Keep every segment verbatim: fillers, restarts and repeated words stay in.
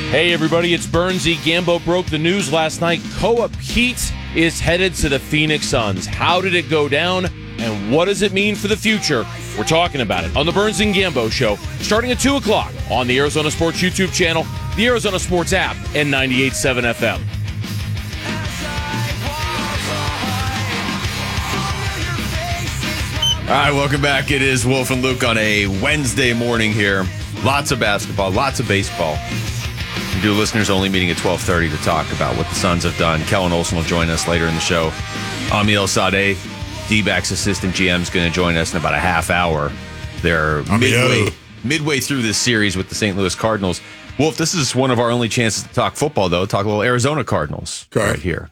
Hey everybody, it's Bernsey. Gambo broke the news last night. Koa Pete is headed to the Phoenix Suns. How did it go down, and what does it mean for the future? We're talking about it on the Burns and Gambo Show, starting at two o'clock on the Arizona Sports YouTube channel, the Arizona Sports app, and ninety-eight point seven F M. All right, welcome back. It is Wolf and Luke on a Wednesday morning here. Lots of basketball, lots of baseball. We do a listeners-only meeting at twelve thirty to talk about what the Suns have done. Kellen Olson will join us later in the show. Amiel Sadeh, D-backs assistant G M, is going to join us in about a half hour. They're midway, midway through this series with the Saint Louis Cardinals. Wolf, this is one of our only chances to talk football, though. Talk a little Arizona Cardinals okay. right here.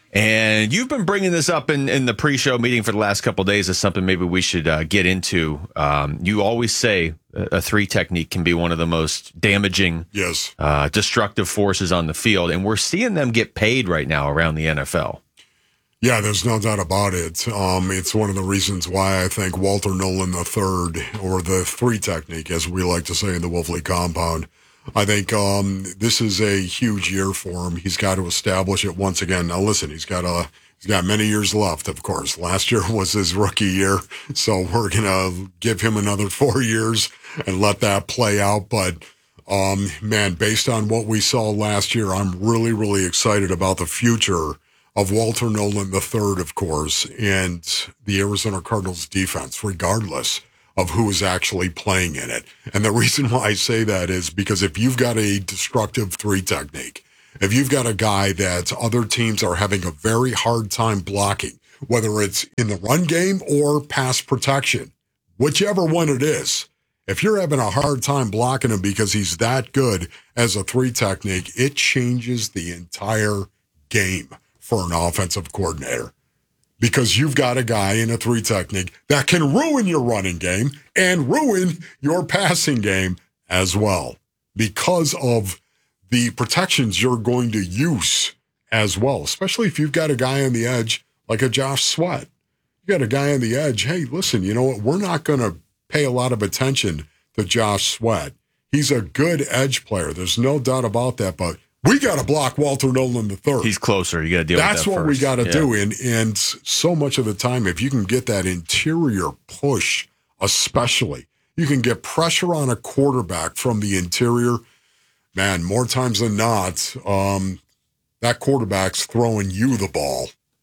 And you've been bringing this up in, in the pre-show meeting for the last couple of days as something maybe we should uh, get into. Um, you always say a, a three technique can be one of the most damaging, yes, uh, destructive forces on the field, and we're seeing them get paid right now around the N F L. Yeah, there's no doubt about it. Um, it's one of the reasons why I think Walter Nolan the third, or the three technique, as we like to say in the Wolfley compound, I think um, this is a huge year for him. He's got to establish it once again. Now, listen, he's got a he's got many years left. Of course, last year was his rookie year, so we're gonna give him another four years and let that play out. But um, man, based on what we saw last year, I'm really, really excited about the future of Walter Nolan the third, of course, and the Arizona Cardinals defense, regardless of who is actually playing in it. And the reason why I say that is because if you've got a destructive three technique, if you've got a guy that other teams are having a very hard time blocking, whether it's in the run game or pass protection, whichever one it is, if you're having a hard time blocking him because he's that good as a three technique, it changes the entire game for an offensive coordinator. Because you've got a guy in a three technique that can ruin your running game and ruin your passing game as well because of the protections you're going to use as well, especially if you've got a guy on the edge like a Josh Sweat. You got a guy on the edge, hey, listen, you know what? We're not going to pay a lot of attention to Josh Sweat. He's a good edge player. There's no doubt about that, but we got to block Walter Nolan the third. He's closer. You got to deal That's with that what first. we got to yeah. do. And, and so much of the time, if you can get that interior push, especially, you can get pressure on a quarterback from the interior. Man, more times than not, um, that quarterback's throwing you the ball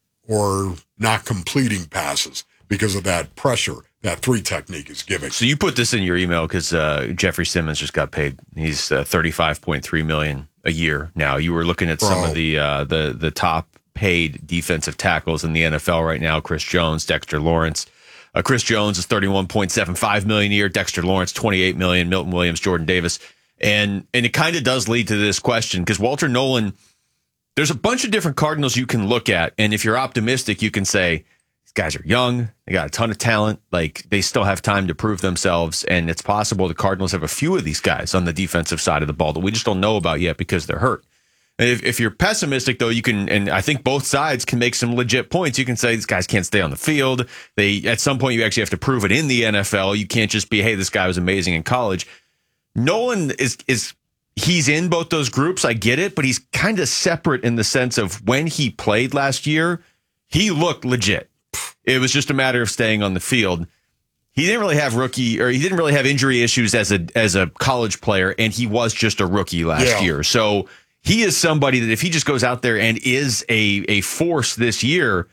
or not completing passes because of that pressure that three technique is giving. So you put this in your email because uh, Jeffrey Simmons just got paid. He's uh, thirty-five point three million dollars a year now. You were looking at Bro. some of the uh, the the top paid defensive tackles in the N F L right now. Chris Jones, Dexter Lawrence. Uh, Chris Jones is thirty-one point seven five million dollars a year. Dexter Lawrence, twenty-eight million dollars. Milton Williams, Jordan Davis. And and it kind of does lead to this question because Walter Nolan, there's a bunch of different Cardinals you can look at. And if you're optimistic, you can say, these guys are young. They got a ton of talent. Like, they still have time to prove themselves. And it's possible the Cardinals have a few of these guys on the defensive side of the ball that we just don't know about yet because they're hurt. And if, if you're pessimistic, though, you can, and I think both sides can make some legit points. You can say these guys can't stay on the field. They, at some point, you actually have to prove it in the N F L. You can't just be, hey, this guy was amazing in college. Nolan is, is he's in both those groups. I get it, but he's kind of separate in the sense of when he played last year, he looked legit. It was just a matter of staying on the field. He didn't really have rookie, or he didn't really have injury issues as a as a college player, and he was just a rookie last yeah. year. So he is somebody that if he just goes out there and is a a force this year,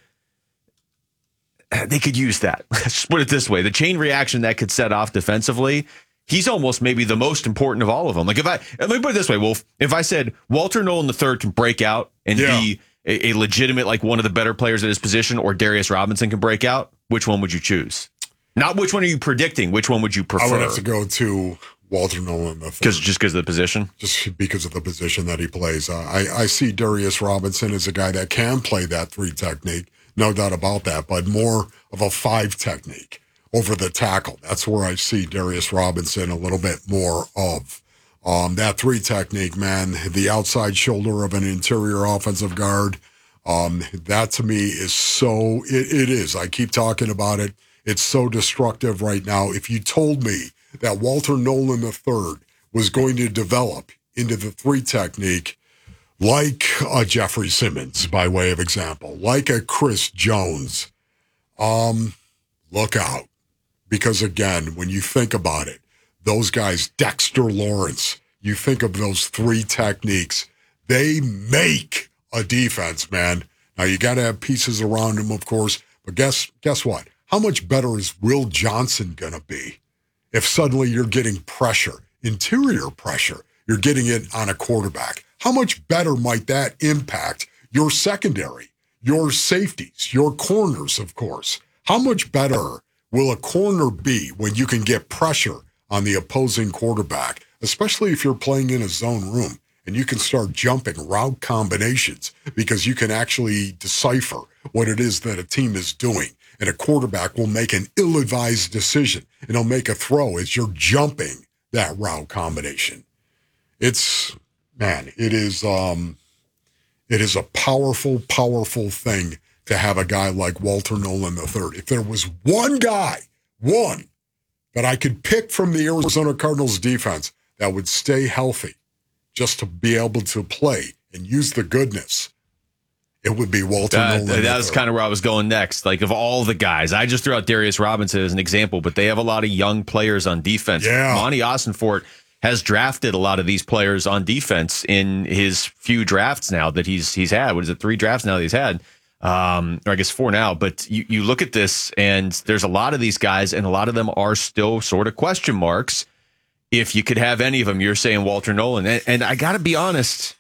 they could use that. Let's put it this way: the chain reaction that could set off defensively. He's almost maybe the most important of all of them. Like if I let me put it this way, Wolf. If I said Walter Nolan the third can break out and yeah. be a, a legitimate, like one of the better players at his position, or Darius Robinson can break out, which one would you choose? Not which one are you predicting? Which one would you prefer? I would have to go to Walter Nolan the third. Because just because of the position? Just because of the position that he plays. Uh, I, I see Darius Robinson as a guy that can play that three technique, no doubt about that, but more of a five technique over the tackle. That's where I see Darius Robinson a little bit more of. Um, that three technique, man, the outside shoulder of an interior offensive guard, um, that to me is so, it, it is. I keep talking about it. It's so destructive right now. If you told me that Walter Nolan the third was going to develop into the three technique, like a Jeffrey Simmons, by way of example, like a Chris Jones, um, look out. Because, again, when you think about it, those guys, Dexter Lawrence, you think of those three techniques, they make a defense, man. Now, you got to have pieces around him, of course, but guess guess what? How much better is Will Johnson going to be if suddenly you're getting pressure, interior pressure, you're getting it on a quarterback? How much better might that impact your secondary, your safeties, your corners, of course? How much better will a corner be when you can get pressure on the opposing quarterback, especially if you're playing in a zone room and you can start jumping route combinations because you can actually decipher what it is that a team is doing, and a quarterback will make an ill-advised decision and he'll make a throw as you're jumping that route combination. It's, man, it is, um, it is a powerful, powerful thing to have a guy like Walter Nolan the third. If there was one guy, one, that I could pick from the Arizona Cardinals defense that would stay healthy just to be able to play and use the goodness, it would be Walter uh, Nolan. That was kind of where I was going next. Like, of all the guys, I just threw out Darius Robinson as an example, but they have a lot of young players on defense. Yeah. Monty Ossenfort has drafted a lot of these players on defense in his few drafts now that he's he's had. What is it, three drafts now that he's had? Um, or I guess four now. But you, you look at this, and there's a lot of these guys, and a lot of them are still sort of question marks. If you could have any of them, you're saying Walter Nolan. And, and I got to be honest,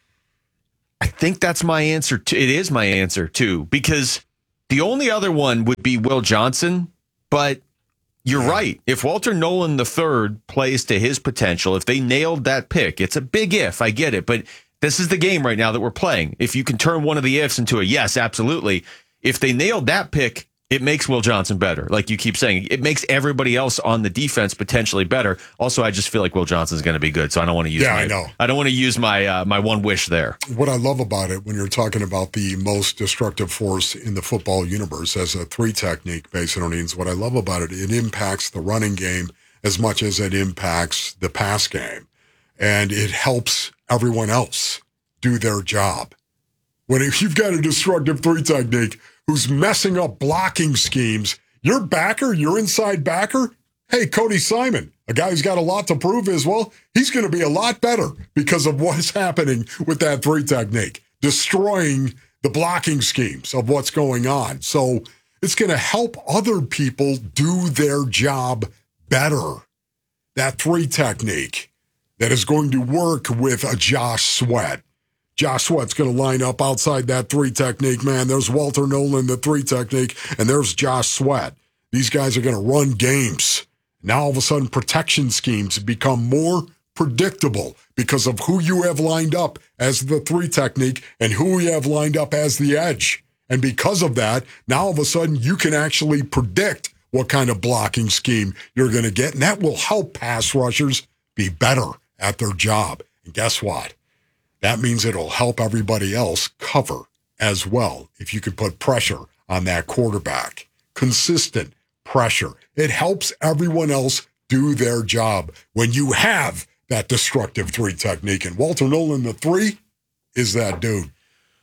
I think that's my answer. To, it is my answer, too, because the only other one would be Will Johnson. But you're right. If Walter Nolan the third plays to his potential, if they nailed that pick, it's a big if. I get it. But this is the game right now that we're playing. If you can turn one of the ifs into a yes, absolutely. If they nailed that pick, it makes Will Johnson better. Like you keep saying, it makes everybody else on the defense potentially better. Also, I just feel like Will Johnson's going to be good, so I don't want to use. Yeah, my, I know. I don't want to use my uh, my one wish there. What I love about it when you're talking about the most destructive force in the football universe as a three technique, Basinonians, what I love about it, it impacts the running game as much as it impacts the pass game, and it helps everyone else do their job. When if you've got a destructive three technique who's messing up blocking schemes, your backer, your inside backer, hey, Cody Simon, a guy who's got a lot to prove as well, he's going to be a lot better because of what's happening with that three technique, destroying the blocking schemes of what's going on. So it's going to help other people do their job better. That three technique that is going to work with a Josh Sweat. Josh Sweat's going to line up outside that three technique, man. There's Walter Nolan, the three technique, and there's Josh Sweat. These guys are going to run games. Now, all of a sudden, protection schemes become more predictable because of who you have lined up as the three technique and who you have lined up as the edge. And because of that, now all of a sudden, you can actually predict what kind of blocking scheme you're going to get, and that will help pass rushers be better at their job. And guess what? That means it'll help everybody else cover as well. If you can put pressure on that quarterback, consistent pressure, it helps everyone else do their job when you have that destructive three technique. And Walter Nolan, the three, is that dude.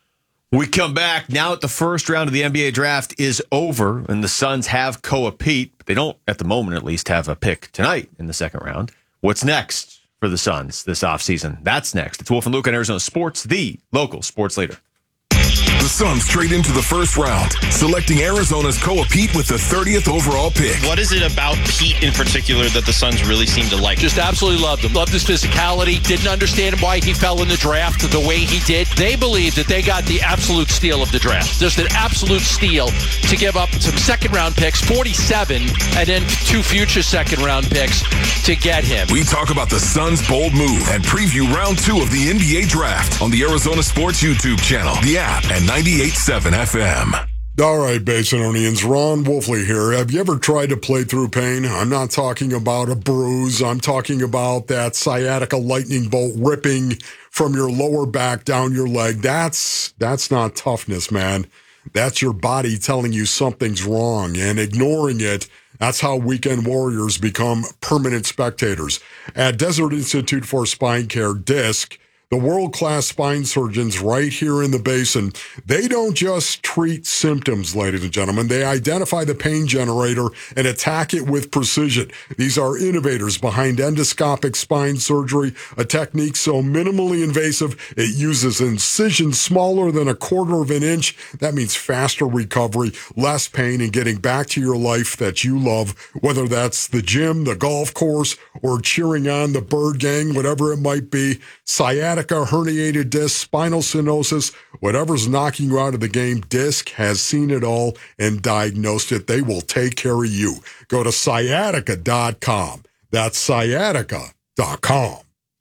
We come back now that the first round of the N B A draft is over and the Suns have Koa Pete. But they don't, at the moment at least, have a pick tonight in the second round. What's next for the Suns this offseason? That's next. It's Wolf and Luke on Arizona Sports, the local sports leader. The Suns trade into the first round, selecting Arizona's Koa Pete with the thirtieth overall pick. What is it about Pete in particular that the Suns really seem to like? Just absolutely loved him. Loved his physicality. Didn't understand why he fell in the draft the way he did. They believe that they got the absolute steal of the draft. Just an absolute steal to give up some second-round picks, forty-seven, and then two future second-round picks to get him. We talk about the Suns' bold move and preview round two of the N B A draft on the Arizona Sports YouTube channel, the app, and ninety-eight point seven F M. All right, Basinonians, Ron Wolfley here. Have you ever tried to play through pain? I'm not talking about a bruise. I'm talking about that sciatica lightning bolt ripping from your lower back down your leg. That's that's not toughness, man. That's your body telling you something's wrong, and ignoring it That's how weekend warriors become permanent spectators. At Desert Institute for Spine Care, DISC, the world-class spine surgeons right here in the basin, they don't just treat symptoms, ladies and gentlemen. They identify the pain generator and attack it with precision. These are innovators behind endoscopic spine surgery, a technique so minimally invasive, it uses incisions smaller than a quarter of an inch. That means faster recovery, less pain, and getting back to your life that you love, whether that's the gym, the golf course, or cheering on the Bird Gang, whatever it might be. Sciatica, herniated disc, spinal stenosis, whatever's knocking you out of the game, DISC has seen it all and diagnosed it. They will take care of you. Go to sciatica dot com. That's sciatica dot com.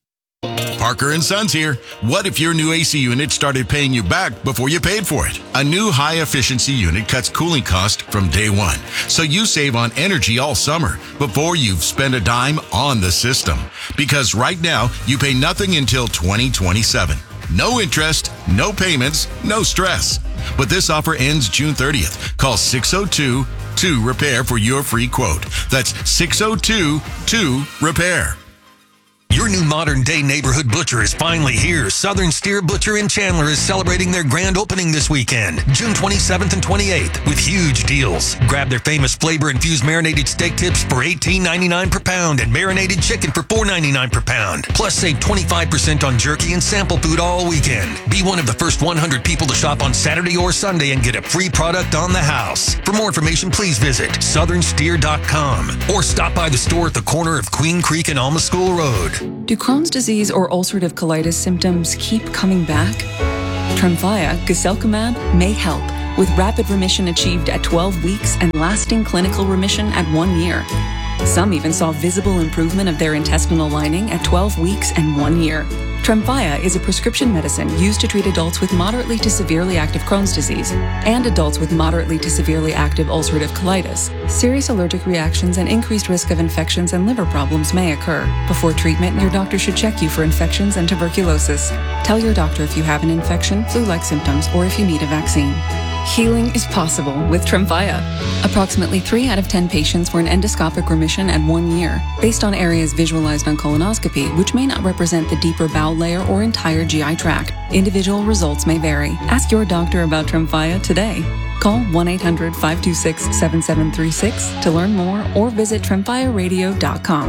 Parker and Sons here. What if your new A C unit started paying you back before you paid for it? A new high-efficiency unit cuts cooling cost from day one, so you save on energy all summer before you've spent a dime on the system. Because right now, you pay nothing until twenty twenty-seven. No interest, no payments, no stress. But this offer ends June thirtieth. Call six oh two, two, repair for your free quote. That's six oh two, two, repair. Your new modern-day neighborhood butcher is finally here. Southern Steer Butcher in Chandler is celebrating their grand opening this weekend, June twenty-seventh and twenty-eighth, with huge deals. Grab their famous flavor-infused marinated steak tips for eighteen ninety-nine per pound and marinated chicken for four ninety-nine per pound. Plus, save twenty-five percent on jerky and sample food all weekend. Be one of the first one hundred people to shop on Saturday or Sunday and get a free product on the house. For more information, please visit southern steer dot com or stop by the store at the corner of Queen Creek and Alma School Road. Do Crohn's disease or ulcerative colitis symptoms keep coming back? Tremfya, guselkumab, may help, with rapid remission achieved at twelve weeks and lasting clinical remission at one year. Some even saw visible improvement of their intestinal lining at twelve weeks and one year. Tremfya is a prescription medicine used to treat adults with moderately to severely active Crohn's disease and adults with moderately to severely active ulcerative colitis. Serious allergic reactions and increased risk of infections and liver problems may occur. Before treatment, your doctor should check you for infections and tuberculosis. Tell your doctor if you have an infection, flu-like symptoms, or if you need a vaccine. Healing is possible with Tremfya. Approximately three out of ten patients were in endoscopic remission at one year, based on areas visualized on colonoscopy, which may not represent the deeper bowel layer or entire G I tract. Individual results may vary. Ask your doctor about Tremfya today. Call one eight hundred, five two six, seven seven three six to learn more or visit tremfya radio dot com.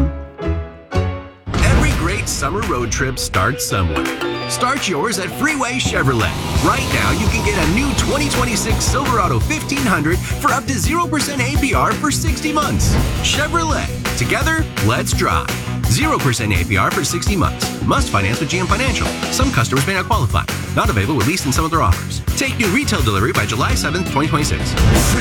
Every great summer road trip starts somewhere. Start yours at Freeway Chevrolet. Right now, you can get a new twenty twenty-six Silverado fifteen hundred for up to zero percent A P R for sixty months. Chevrolet. Together, let's drive. zero percent A P R for sixty months. Must finance with G M Financial. Some customers may not qualify. Not available with lease and some other offers. Take new retail delivery by July seventh, twenty twenty-six.